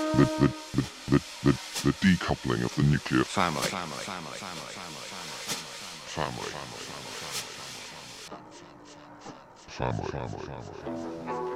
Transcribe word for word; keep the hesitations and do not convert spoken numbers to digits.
the, the, the, the, the, the decoupling of the nuclear family. Family. Family. Family. Family. Family. Family. Family.